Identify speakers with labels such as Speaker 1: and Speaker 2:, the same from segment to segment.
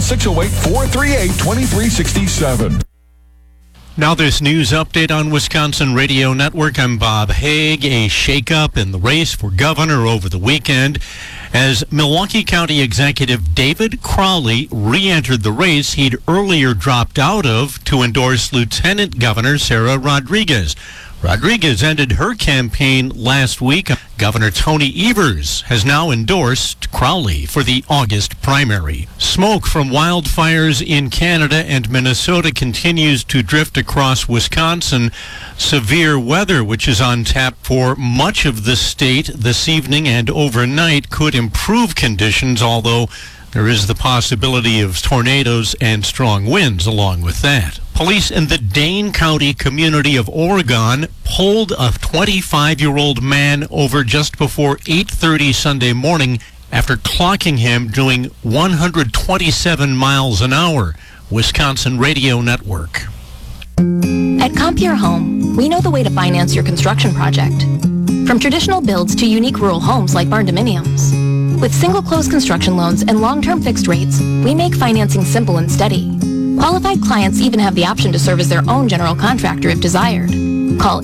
Speaker 1: 608-438-2367.
Speaker 2: Now this news update on Wisconsin Radio Network. I'm Bob Haig. A shakeup in the race for governor over the weekend as Milwaukee County Executive David Crowley re-entered the race he'd earlier dropped out of to endorse Lieutenant Governor Sarah Rodriguez. Rodriguez ended her campaign last week. Governor Tony Evers has now endorsed Crowley for the August primary. Smoke from wildfires in Canada and Minnesota continues to drift across Wisconsin. Severe weather, which is on tap for much of the state this evening and overnight, could improve conditions, although there is the possibility of tornadoes and strong winds along with that. Police in the Dane County community of Oregon pulled a 25-year-old man over just before 8:30 Sunday morning after clocking him doing 127 miles an hour. Wisconsin Radio Network.
Speaker 3: At Compier Home, we know the way to finance your construction project. From traditional builds to unique rural homes like barn dominiums. With single-close construction loans and long-term fixed rates, we make financing simple and steady. Qualified clients even have the option to serve as their own general contractor if desired. Call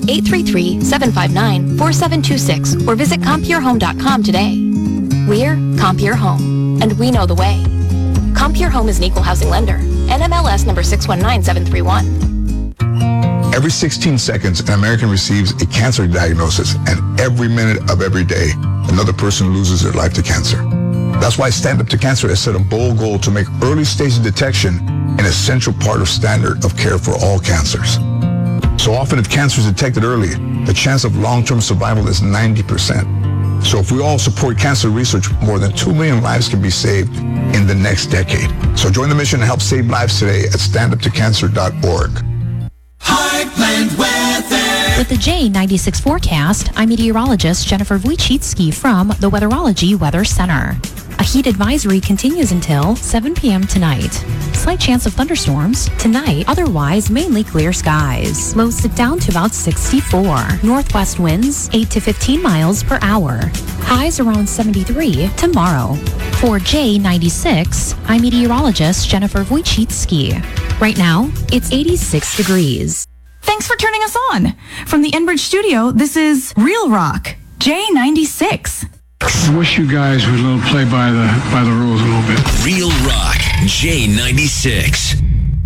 Speaker 3: 833-759-4726 or visit CompierHome.com today. We're Compier Home, and we know the way. Compier Home is an equal housing lender. NMLS number 619731.
Speaker 4: Every 16 seconds, an American receives a cancer diagnosis, and every minute of every day, another person loses their life to cancer. That's why Stand Up to Cancer has set a bold goal to make early stage detection an essential part of standard of care for all cancers. So often, if cancer is detected early, the chance of long-term survival is 90%. So if we all support cancer research, more than 2 million lives can be saved in the next decade. So join the mission and help save lives today at standuptocancer.org.
Speaker 5: Heartland Weather.
Speaker 6: With the J96 forecast, I'm meteorologist Jennifer Wojcicki from the Weatherology Weather Center. A heat advisory continues until 7 p.m. tonight. Slight chance of thunderstorms tonight, otherwise mainly clear skies. Lows sit down to about 64. Northwest winds 8 to 15 miles per hour. Highs around 73 tomorrow. For J96, I'm meteorologist Jennifer Wojcicki. Right now, it's 86 degrees.
Speaker 7: Thanks for turning us on. From the Enbridge studio, this is Real Rock, J96.
Speaker 8: I wish you guys would play by the rules a little bit.
Speaker 5: Real Rock, J96.